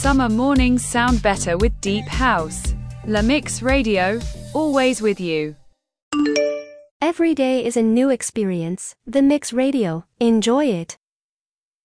Summer mornings sound better with deep house. La Mix Radio, always with you. Every day is a new experience. The Mix Radio. Enjoy it.